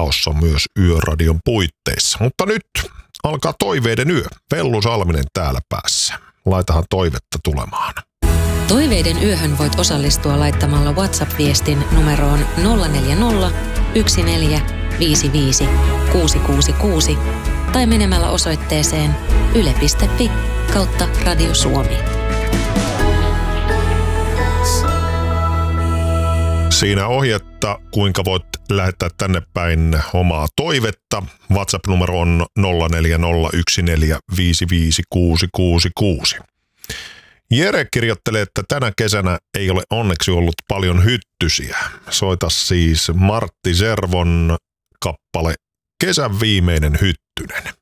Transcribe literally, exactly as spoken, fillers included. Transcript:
jaossa myös Yöradion puitteissa. Mutta nyt alkaa toiveiden yö. Vellu Salminen täällä päässä. Laitahan toivetta tulemaan. Toiveiden yöhön voit osallistua laittamalla WhatsApp-viestin numeroon nolla neljä nolla, yksi neljä, viisi viisi, kuusi kuusi kuusi tai menemällä osoitteeseen yle piste fi kautta Radio Suomi. Siinä ohjetta, kuinka voit lähettää tänne päin omaa toivetta. WhatsApp-numero on nolla neljä nolla, yksi neljä, viisi viisi, kuusi kuusi kuusi. Jere kirjoittelee, että tänä kesänä ei ole onneksi ollut paljon hyttysiä. Soita siis Martti Servon kappale Kesän viimeinen hyttynen.